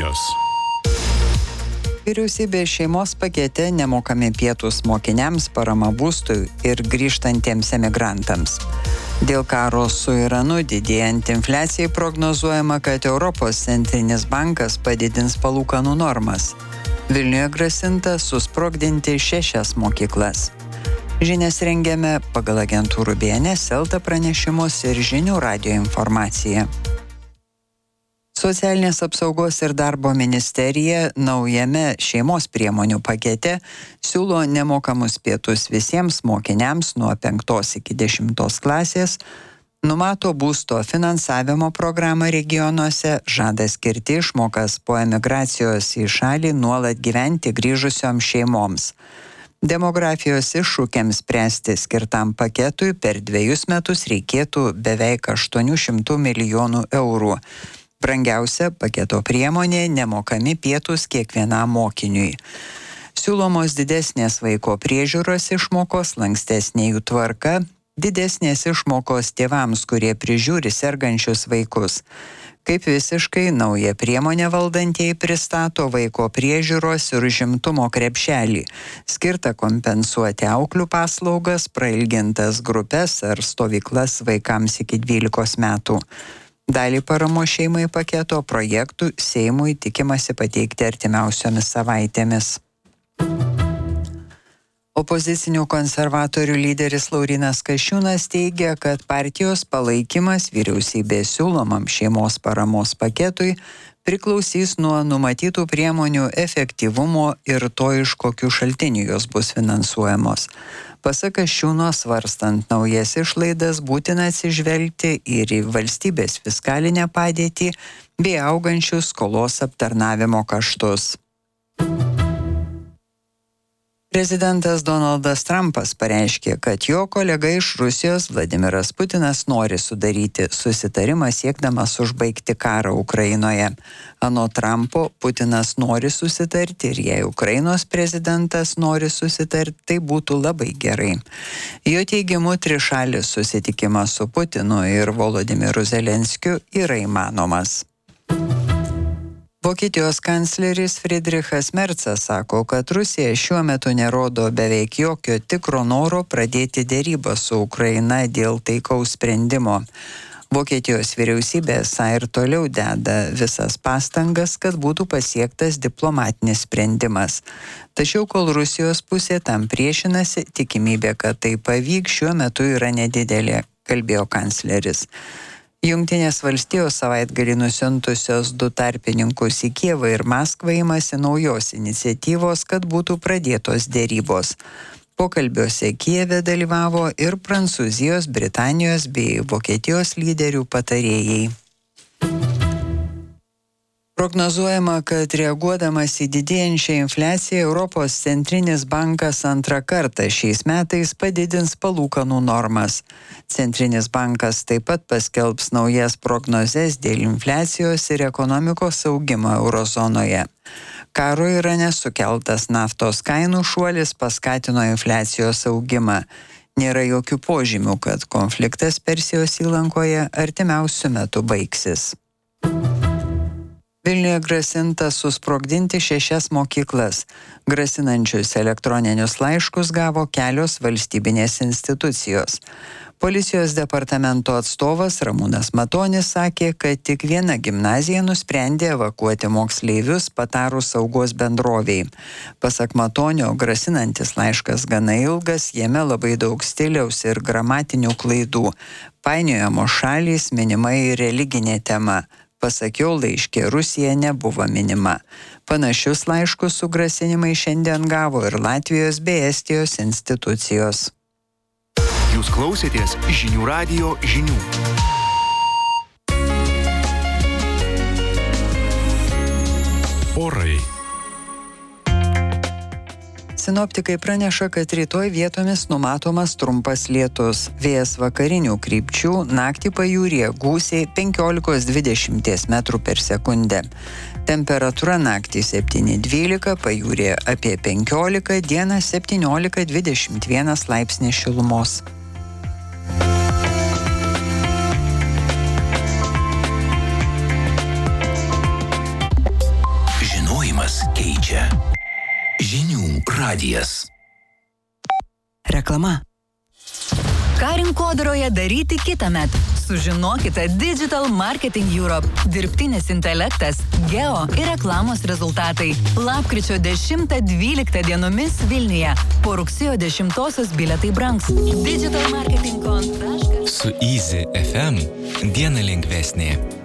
žinios. Vyriausybės šeimos pakete nemokami pietūs mokiniams, parama būstui ir grįžtantiems emigrantams. Dėl karo su Iranu didėjant infliacijai prognozuojama, kad Europos centrinis bankas padidins palūkanų normas. Vilniuje grasinta susprogdinti 6 mokyklas. Žinias rengiame pagal agentūrų BNS, Elta pranešimus ir Žinių radijo informaciją. Socialinės apsaugos ir darbo ministerija naujame šeimos priemonių pakete siūlo nemokamus pietus visiems mokiniams nuo 5 iki 10 klasės, numato būsto finansavimo programą regionuose, žada skirti išmokas po emigracijos į šalį nuolat gyventi grįžusioms šeimoms. Demografijos iššūkiams spręsti skirtam paketui per 2 metus reikėtų beveik 800 milijonų eurų. Brangiausia paketo priemonė – nemokami pietūs kiekvienam mokiniui. Siūlomos didesnės vaiko priežiūros išmokos, lankstesnė jų tvarka, didesnės išmokos tėvams, kurie prižiūri sergančius vaikus. Kaip visiškai nauja priemonė valdantieji pristato vaiko priežiūros ir užimtumo krepšelį, skirtą kompensuoti auklių paslaugas, prailgintas grupes ar stovyklas vaikams iki 12 metų. Dalį paramos šeimai paketo projektų Seimui tikimasi pateikti artimiausiomis savaitėmis. Opozicinių konservatorių lyderis Laurynas Kasčiūnas teigia, kad partijos palaikymas vyriausybės siūlomam šeimos paramos paketui priklausys nuo numatytų priemonių efektyvumo ir to, iš kokių šaltinių jos bus finansuojamos. Pasak Kasčiūno, svarstant naujas išlaidas, būtina atsižvelgti ir į valstybės fiskalinę padėtį bei augančius skolos aptarnavimo kaštus. Prezidentas Donaldas Trumpas pareiškė, kad jo kolega iš Rusijos Vladimiras Putinas nori sudaryti susitarimą siekdamas užbaigti karą Ukrainoje. Anot Trumpo, Putinas nori susitarti ir jei Ukrainos prezidentas nori susitarti, tai būtų labai gerai. Jo teigimu, trišalis susitikimas su Putinu ir Volodimiru Zelenskiu yra įmanomas. Vokietijos kancleris Friedrichas Merzas sako, kad Rusija šiuo metu nerodo beveik jokio tikro noro pradėti derybas su Ukraina dėl taikaus sprendimo. Vokietijos vyriausybė ir toliau deda visas pastangas, kad būtų pasiektas diplomatinis sprendimas. Tačiau kol Rusijos pusė tam priešinasi, tikimybė, kad tai pavyks, šiuo metu yra nedidelė, kalbėjo kancleris. Jungtinės valstijos savaitgalį nusiuntusios 2 tarpininkus į Kijevą ir Maskvą imasi naujos iniciatyvos, kad būtų pradėtos derybos. Pokalbiuose Kijeve dalyvavo ir Prancūzijos, Britanijos bei Vokietijos lyderių patarėjai. Prognozuojama, kad reaguodamas į didėjančią infliaciją, Europos centrinis bankas antrą kartą šiais metais padidins palūkanų normas. Centrinis bankas taip pat paskelbs naujas prognozes dėl infliacijos ir ekonomikos augimo eurozonoje. Karo Irane sukeltas naftos kainų šuolis paskatino infliacijos augimą. Nėra jokių požymių, kad konfliktas Persijos įlankoje artimiausiu metu baigsis. Vilniuje grasinta susprogdinti 6 mokyklas. Grasinančius elektroninius laiškus gavo kelios valstybinės institucijos. Policijos departamento atstovas Ramūnas Matonis sakė, kad tik viena gimnazija nusprendė evakuoti moksleivius patarus saugos bendroviai. Pasak Matonio, grasinantis laiškas gana ilgas, jame labai daug stiliaus ir gramatinių klaidų. Painiojamos šalys, minima ir religinė tema. Pasakiau, laiške Rusija nebuvo minima. Panašius laiškus su grasinimai šiandien gavo ir Latvijos bei Estijos institucijos. Jūs klausėtės Žinių radijo žinių. Orai. Sinoptikai praneša, kad rytoj vietomis numatomas trumpas lietus. Vėjas vakarinių krypčių, naktį pajūryje gūsiai 15-20 metrų per sekundę. Temperatūra naktį 7-12, pajūryje apie 15, dieną 17-21 laipsniai šilumos. leidžia Žinių radijas. Reklama. Ką rinkodaroje daryti kitąmet? Sužinokite Digital Marketing Europe, dirbtinis intelektas, geo ir reklamos rezultatai. Lapkričio 10-12 dienomis Vilniuje. Po rugsėjo 10-osios bilietai brangs. Digitalmarketing.com. Su Easy FM diena lengvesnė.